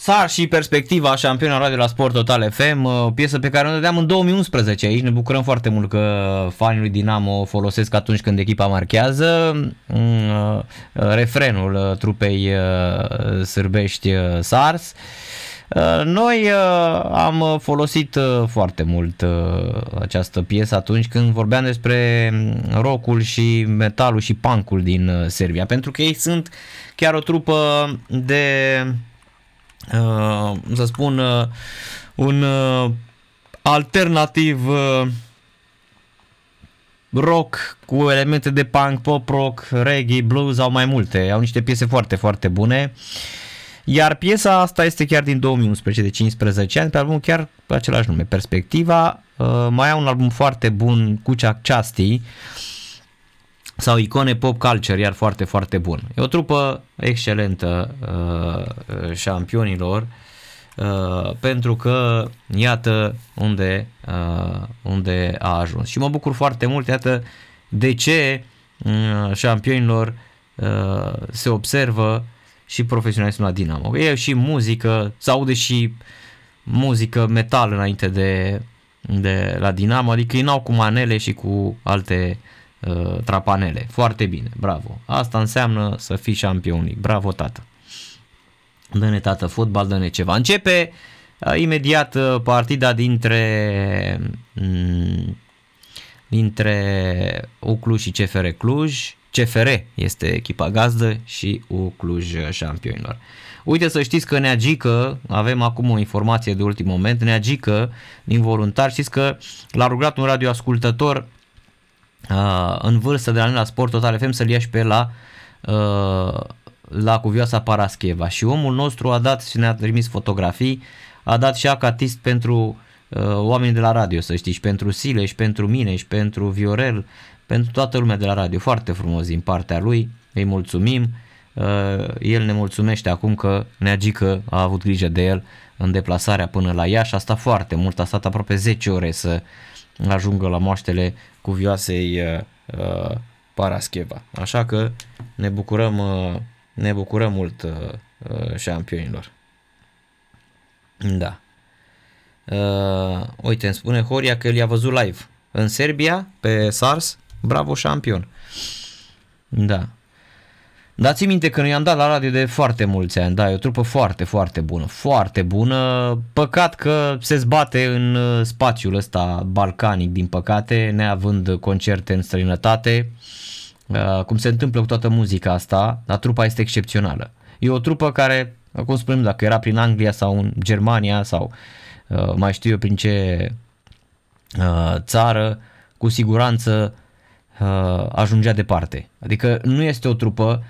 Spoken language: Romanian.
SAR și perspectiva șampionilor radio la Sport Total FM, o piesă pe care o dădeam în 2011 aici. Ne bucurăm foarte mult că fanii lui Dinamo o folosesc atunci când echipa marchează. Refrenul trupei sârbești SARS. Noi am folosit foarte mult această piesă atunci când vorbeam despre rock-ul și metalul și punk-ul din Serbia, pentru că ei sunt chiar o trupă de, să spun, un alternativ rock cu elemente de punk, pop rock, reggae, blues, au mai multe, au niște piese foarte, foarte bune. Iar piesa asta este chiar din 2011, de 15 ani, pe albumul chiar pe același nume, Perspectiva. Mai au un album foarte bun, Kuchak Chasti, sau Icone Pop Culture, iar foarte, foarte bun. E o trupă excelentă șampionilor, pentru că iată unde a ajuns. Și mă bucur foarte mult, iată de ce șampionilor se observă și profesionismul la Dinamo. E și muzică, se aude și muzică metal înainte de la Dinamo, adică ei n-au cu manele și cu alte trapanele. Foarte bine, bravo. Asta înseamnă să fii șampionic. Bravo, tată. Dă-ne, tată, fotbal, dă-ne ceva. Începe imediat partida dintre Ucluj și CFR Cluj. CFR este echipa gazdă și Ucluj șampionilor. Uite, să știți că Neagică, avem acum o informație de ultim moment, Neagică din voluntari, știți că l-a rugat un radioascultător în vârstă de la noi la Sport Total FM să-l ia și pe la Cuvioasa Parascheva, și omul nostru a dat și ne-a trimis fotografii, a dat și acatist pentru oamenii de la radio, să știți, și pentru Sile, și pentru mine, și pentru Viorel, pentru toată lumea de la radio. Foarte frumos din partea lui, îi mulțumim. El ne mulțumește acum că Neagică a avut grijă de el în deplasarea până la Iași. A stat foarte mult, a stat aproape 10 ore să ajungă la moaștele Cuvioasei Parascheva. Așa că ne bucurăm mult șampionilor. Da. Uite, îmi spune Horia că el i-a văzut live în Serbia pe SARS. Bravo, șampion. Da. Dați-mi minte că noi am dat la radio de foarte mulți ani. Da, e o trupă foarte, foarte bună. Foarte bună. Păcat că se zbate în spațiul ăsta balcanic, din păcate, neavând concerte în străinătate, cum se întâmplă cu toată muzica asta, dar trupa este excepțională. E o trupă care, cum spunem, dacă era prin Anglia sau în Germania sau mai știu eu prin ce țară, cu siguranță ajungea departe. Adică nu este o trupă